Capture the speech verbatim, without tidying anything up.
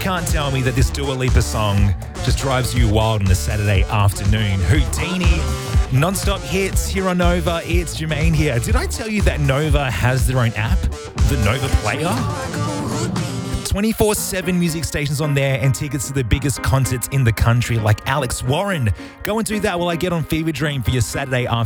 can't tell me that this Dua Lipa song just drives you wild on a Saturday afternoon. Houdini, non-stop hits here on Nova. It's Jermaine here. Did I tell you that Nova has their own app, the Nova Player? twenty-four seven music stations on there and tickets to the biggest concerts in the country like Alex Warren. Go and do that while I get on Fever Dream for your Saturday afternoon.